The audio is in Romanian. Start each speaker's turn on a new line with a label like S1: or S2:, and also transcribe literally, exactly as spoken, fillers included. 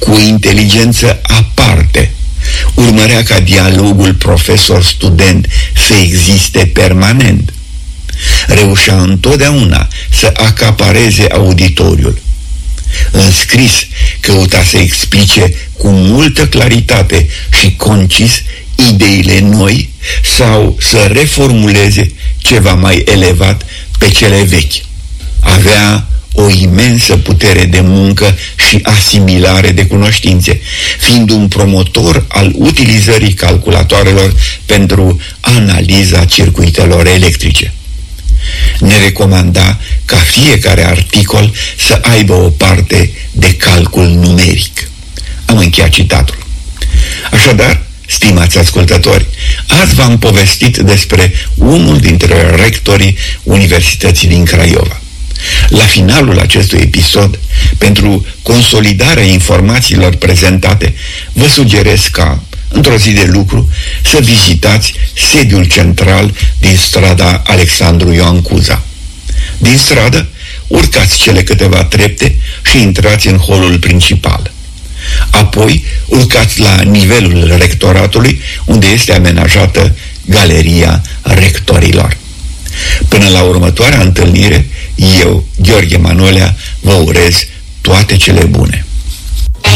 S1: cu inteligență aparte, urmărea ca dialogul profesor-student să existe permanent. Reușea întotdeauna să acapareze auditoriul. În scris căuta să explice cu multă claritate și concis ideile noi sau să reformuleze ceva mai elevat pe cele vechi. Avea o imensă putere de muncă și asimilare de cunoștințe, fiind un promotor al utilizării calculatoarelor pentru analiza circuitelor electrice. Ne recomanda ca fiecare articol să aibă o parte de calcul numeric. Am încheiat citatul. Așadar, stimați ascultători, azi v-am povestit despre unul dintre rectorii Universității din Craiova. La finalul acestui episod, pentru consolidarea informațiilor prezentate, vă sugerez ca, într-o zi de lucru, să vizitați sediul central din strada Alexandru Ioan Cuza. Din stradă, urcați cele câteva trepte și intrați în holul principal. Apoi, urcați la nivelul rectoratului, unde este amenajată galeria rectorilor. Până la următoarea întâlnire, eu, Gheorghe Manolea, vă urez toate cele bune.